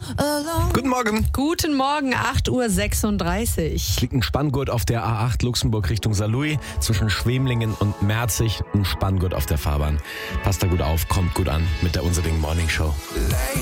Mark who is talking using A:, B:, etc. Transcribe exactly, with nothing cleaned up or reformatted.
A: Guten Morgen.
B: Guten Morgen, acht Uhr sechsunddreißig.
A: Es liegt ein Spanngurt auf der A acht Luxemburg Richtung Saarlouis zwischen Schwemlingen und Merzig. Ein Spanngurt auf der Fahrbahn. Passt da gut auf, kommt gut an mit der Unserding Morning Show.